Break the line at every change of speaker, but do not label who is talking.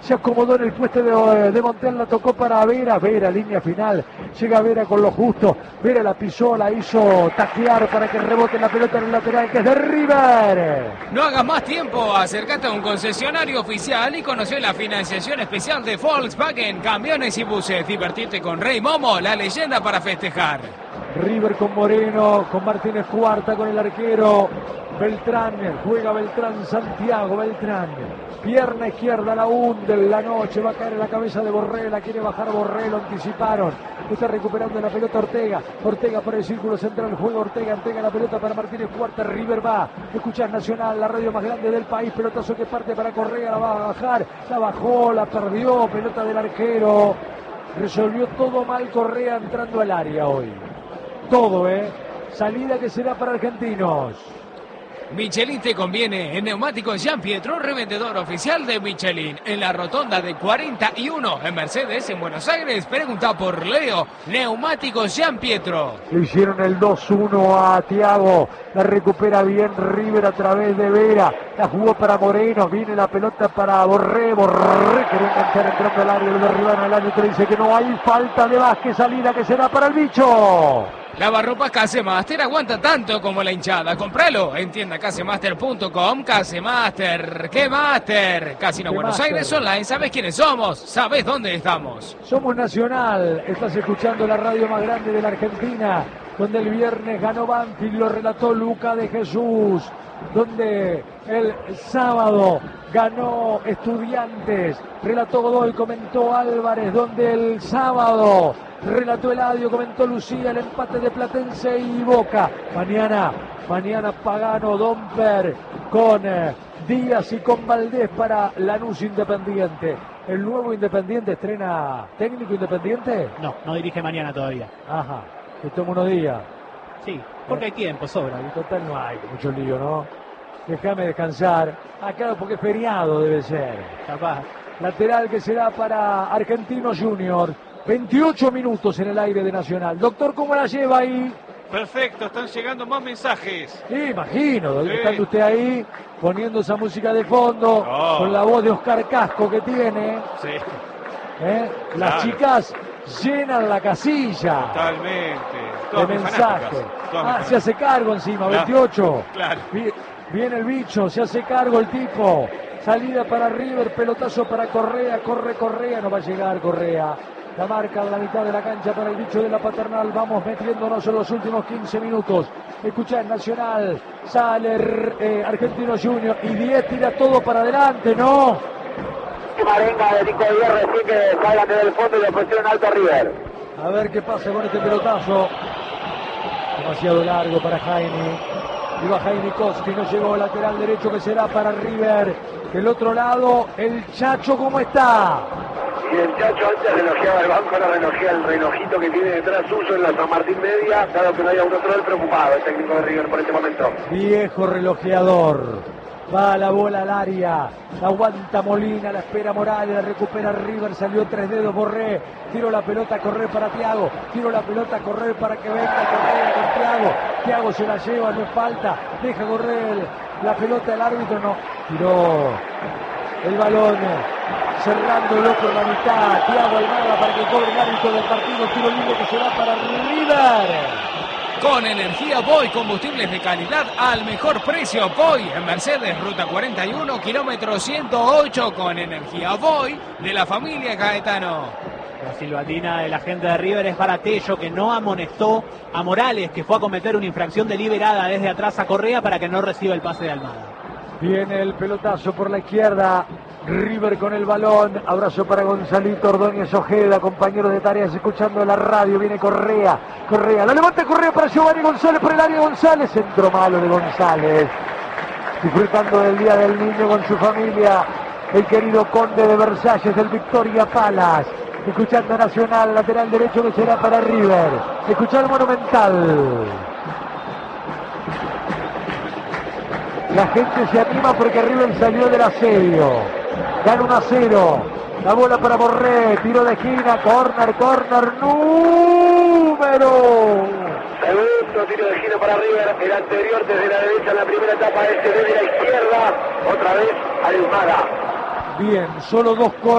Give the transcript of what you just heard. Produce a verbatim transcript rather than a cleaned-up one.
se acomodó en el puesto de, de Montiel, la tocó para Vera, Vera, línea final, llega Vera con lo justo, Vera la pisó, la hizo taclear para que rebote la pelota en el lateral, que es de River.
No hagas más tiempo, acércate a un concesionario oficial y conoce la financiación especial de Volkswagen, camiones y buses. Divertirte con Rey Momo, la leyenda para festejar.
River con Moreno, con Martínez Cuarta, con el arquero Beltrán, juega Beltrán, Santiago Beltrán, pierna izquierda, la hunde en la noche, va a caer en la cabeza de Borré, la quiere bajar Borré, lo anticiparon, está recuperando la pelota Ortega, Ortega por el círculo central, juega Ortega, entrega la pelota para Martínez Cuarta, River va, escuchás Nacional, la radio más grande del país, pelotazo que parte para Correa, la va a bajar, la bajó, la perdió, pelota del arquero, resolvió todo mal Correa entrando al área hoy. Todo, ¿eh? Salida que será para Argentinos.
Michelin te conviene. En Neumáticos Gian Pietro, revendedor oficial de Michelin. En la rotonda de cuarenta y uno en Mercedes, en Buenos Aires. Pregunta por Leo. Neumáticos Gian Pietro.
Le hicieron el dos uno a Thiago. La recupera bien River a través de Vera. La jugó para Moreno. Viene la pelota para Borré. Borré quiere enganchar entrando al área. Lo derriban al área. Dice que no hay falta de Vázquez. Salida que será para el bicho.
Lavarropas Casemaster aguanta tanto como la hinchada. Compralo en tienda casemaster punto com. Casemaster, ¿qué Master? Casino Buenos Aires Online. ¿Sabes quiénes somos? ¿Sabes dónde estamos?
Somos Nacional. Estás escuchando la radio más grande de la Argentina, donde el viernes ganó Banfield, lo relató Luca de Jesús, donde el sábado ganó Estudiantes, relató Godoy, comentó Álvarez, donde el sábado relató Eladio, comentó Lucía, el empate de Platense y Boca. Mañana, mañana Pagano, Domper con eh, Díaz y con Valdés para Lanús Independiente. ¿El nuevo Independiente estrena técnico Independiente?
No, no dirige mañana todavía.
Ajá, que toma unos días.
Sí, porque hay tiempo, sobra.
Y total no hay mucho lío, ¿no? Déjame descansar. Ah, claro, porque es feriado debe ser.
Capaz.
Lateral que será para Argentinos Junior. veintiocho minutos en el aire de Nacional. Doctor, ¿cómo la lleva ahí?
Perfecto, están llegando más mensajes.
Sí, imagino,
Sí.
estando usted ahí, poniendo esa música de fondo,
Oh.
con la voz de Oscar Casco que tiene.
Sí,
¿eh? Las
Claro.
chicas llenan la casilla
totalmente.
de
Todas mis
mensajes.
fanáticas, todas
Ah,
mis
se hace cargo encima,
Claro.
veintiocho.
Claro.
Vi- Viene el bicho, se hace cargo el tipo. Salida para River, pelotazo para Correa, corre Correa, no va a llegar Correa. La marca a la mitad de la cancha para el bicho de la Paternal. Vamos metiéndonos en los últimos quince minutos. Escuchá, Nacional, sale eh, Argentino Junior y diez tira todo para adelante, ¿no?
Marenga de Nico Díaz recién que salgan desde el fondo y le pusieron alto a River.
A ver qué pasa con este pelotazo. Demasiado largo para Jaime. Iba Jaime Koski, no llegó, lateral derecho que será para River. Del otro lado, el Chacho, ¿cómo está?
Y el Chacho antes relojeaba el banco, ahora relojea el relojito que tiene detrás suyo en la San Martín Media, dado que no haya un control preocupado el técnico de River por este momento.
Viejo relojeador. Va la bola al área. La aguanta Molina, la espera Morales, la recupera River, salió tres dedos Borré. Tiro la pelota a correr para Thiago. Tiro la pelota a correr para que venga Correa con Thiago. Thiago se la lleva, no es falta. Deja correr la pelota del árbitro, no. Tiró el balón. Cerrándolo por la mitad. Thiago Almada para que cobre el árbitro del partido. Tiro libre que se va para River.
Con energía Voy, combustibles de calidad al mejor precio. Voy en Mercedes, ruta cuarenta y uno, kilómetro ciento ocho, con energía Voy de la familia Gaetano.
La silbatina de la gente de River es para Tello, que no amonestó a Morales, que fue a cometer una infracción deliberada desde atrás a Correa para que no reciba el pase de Almada.
Viene el pelotazo por la izquierda. River con el balón. Abrazo para Gonzalito Ordóñez Ojeda, compañero de tareas, escuchando la radio. Viene Correa. Correa. La levanta Correa para Giovanni González por el área. González. Centro malo de González. Disfrutando del Día del Niño con su familia. El querido Conde de Versalles, del Victoria Palas. Escuchando Nacional, lateral derecho que será para River. Escuchar Monumental. La gente se anima porque River salió del asedio. Gana uno a cero. La bola para Borré. Tiro de esquina. Corner, corner. Número.
Segundo tiro de giro para River, el anterior desde la derecha en la primera etapa, este desde la izquierda, otra vez Almada.
Bien, solo dos corners.